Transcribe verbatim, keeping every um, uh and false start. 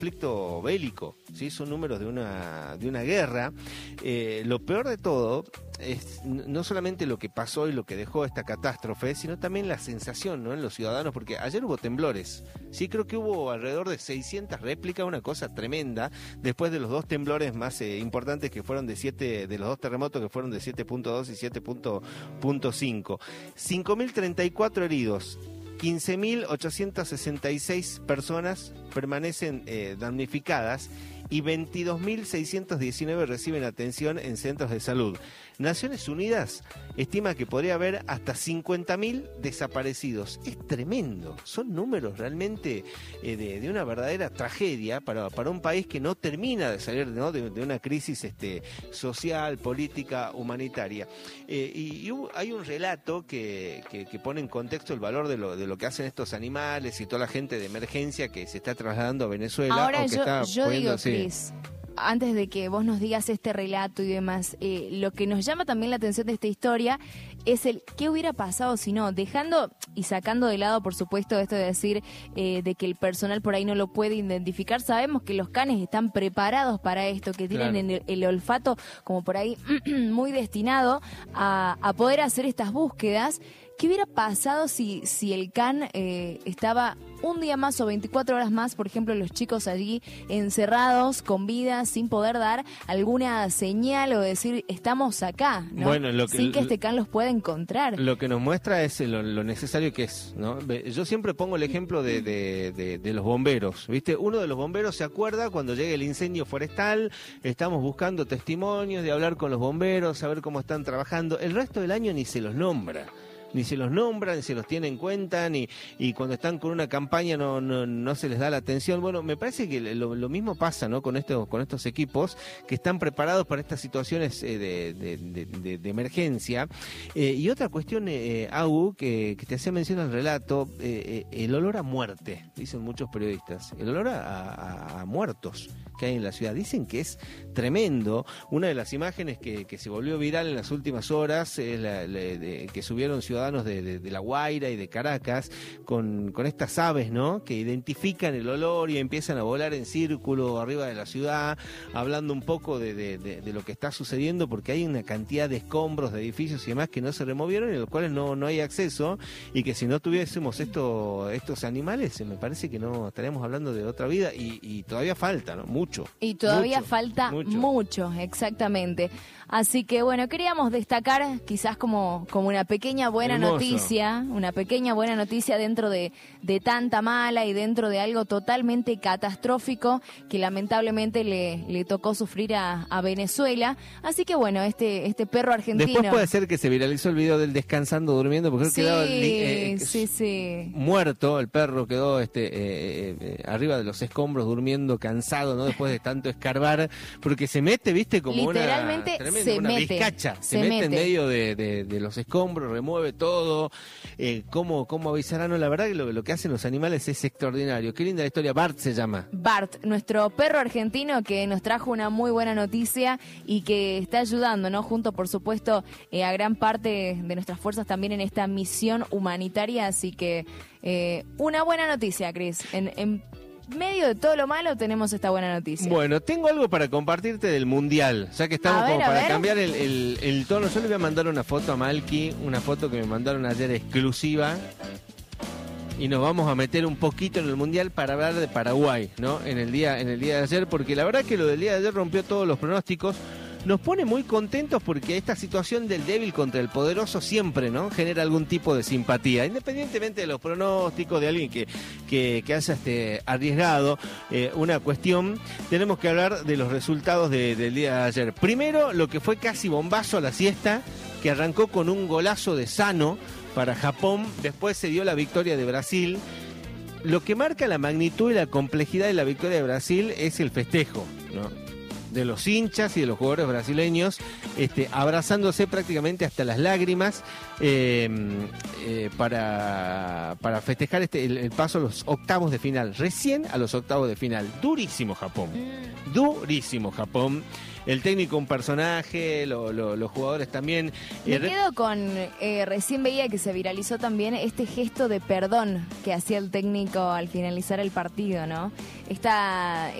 conflicto bélico, ¿sí? Son números de una, de una guerra. Eh, lo peor de todo es no solamente lo que pasó y lo que dejó esta catástrofe, sino también la sensación, ¿no?, en los ciudadanos, porque ayer hubo temblores, sí, creo que hubo alrededor de seiscientas réplicas, una cosa tremenda, después de los dos temblores más eh, importantes que fueron de siete, de los dos terremotos que fueron de siete punto dos y siete punto cinco. cinco mil treinta y cuatro heridos, quince mil ochocientas sesenta y seis personas permanecen eh, damnificadas y veintidós mil seiscientos diecinueve reciben atención en centros de salud. Naciones Unidas estima que podría haber hasta cincuenta mil desaparecidos. Es tremendo, son números realmente eh, de, de una verdadera tragedia para, para un país que no termina de salir, ¿no?, de, de una crisis este, social, política, humanitaria. Eh, y, y hay un relato que, que, que pone en contexto el valor de lo, de lo que hacen estos animales y toda la gente de emergencia que se está trasladando a Venezuela. Ahora o que yo, está yo poniendo, digo, sí. Cris, antes de que vos nos digas este relato y demás, eh, lo que nos llama también la atención de esta historia es el qué hubiera pasado si no, dejando y sacando de lado, por supuesto, esto de decir eh, de que el personal por ahí no lo puede identificar. Sabemos que los canes están preparados para esto, que tienen Claro. el, el olfato como por ahí muy destinado a, a poder hacer estas búsquedas. ¿Qué hubiera pasado si, si el can eh, estaba un día más o veinticuatro horas más, por ejemplo, los chicos allí encerrados, con vida, sin poder dar alguna señal o decir, estamos acá, ¿no? Bueno, lo que, sin que este can los pueda encontrar? Lo que nos muestra es lo, lo necesario que es, ¿no? Yo siempre pongo el ejemplo de, de, de, de los bomberos, ¿viste? Uno de los bomberos se acuerda cuando llega el incendio forestal, estamos buscando testimonios, de hablar con los bomberos, saber cómo están trabajando. El resto del año ni se los nombra. Ni se los nombran, ni se los tiene en cuenta, ni y cuando están con una campaña no no, no se les da la atención. Bueno, me parece que lo, lo mismo pasa, ¿no?, con estos con estos equipos que están preparados para estas situaciones eh, de, de, de, de, de emergencia. Eh, y otra cuestión, eh, Agu, que, que te hacía mención al relato, eh, eh, el olor a muerte, dicen muchos periodistas, el olor a, a, a muertos que hay en la ciudad. Dicen que es tremendo. Una de las imágenes que, que se volvió viral en las últimas horas es la, la de, que subieron ciudadanos De, de, de La Guaira y de Caracas con, con estas aves, ¿no?, que identifican el olor y empiezan a volar en círculo arriba de la ciudad, hablando un poco de, de, de, de lo que está sucediendo, porque hay una cantidad de escombros de edificios y demás que no se removieron y a los cuales no, no hay acceso, y que si no tuviésemos esto, estos animales, me parece que no estaríamos hablando de otra vida, y, y todavía falta, ¿no?, mucho. Y todavía mucho, falta mucho. mucho, exactamente. Así que bueno, queríamos destacar quizás como, como una pequeña buena Hermoso. noticia, una pequeña buena noticia dentro de, de tanta mala y dentro de algo totalmente catastrófico que lamentablemente le, le tocó sufrir a, a Venezuela. Así que bueno, este, este perro argentino... Después puede ser que se viralizó el video del descansando, durmiendo, porque Sí, quedó eh, sí, sí. muerto, el perro quedó este eh, eh, arriba de los escombros durmiendo, cansado, ¿no?, después de tanto escarbar, porque se mete, viste, como Literalmente una tremenda, se una mete, vizcacha, se, se mete, mete. en medio de, de, de los escombros, remueve todo. Eh, ¿cómo, cómo avisarán? No, la verdad que lo, lo que hacen los animales es extraordinario. Qué linda la historia. Bart se llama. Bart, nuestro perro argentino que nos trajo una muy buena noticia y que está ayudando, ¿no?, junto, por supuesto, eh, a gran parte de nuestras fuerzas también en esta misión humanitaria. Así que eh, una buena noticia, Cris. En, en medio de todo lo malo tenemos esta buena noticia. Bueno, tengo algo para compartirte del Mundial, ya que estamos A ver, como a para ver. cambiar el, el, el tono. Yo le voy a mandar una foto a Malky, una foto que me mandaron ayer exclusiva, y nos vamos a meter un poquito en el Mundial para hablar de Paraguay, ¿no?, en el día, en el día de ayer, porque la verdad que lo del día de ayer rompió todos los pronósticos. Nos pone muy contentos porque esta situación del débil contra el poderoso siempre, ¿no?, genera algún tipo de simpatía, independientemente de los pronósticos de alguien que, que, que haya este, arriesgado eh, una cuestión. Tenemos que hablar de los resultados de, del día de ayer. Primero, lo que fue casi bombazo a la siesta, que arrancó con un golazo de Sano para Japón. Después se dio la victoria de Brasil. Lo que marca la magnitud y la complejidad de la victoria de Brasil es el festejo, ¿no? de los hinchas y de los jugadores brasileños, este, abrazándose prácticamente hasta las lágrimas eh, eh, para, para festejar este, el, el paso a los octavos de final, recién a los octavos de final. Durísimo Japón, mm. durísimo Japón. El técnico un personaje, lo, lo, los jugadores también. Me quedo con, eh, recién veía que se viralizó también este gesto de perdón que hacía el técnico al finalizar el partido, ¿no? Esta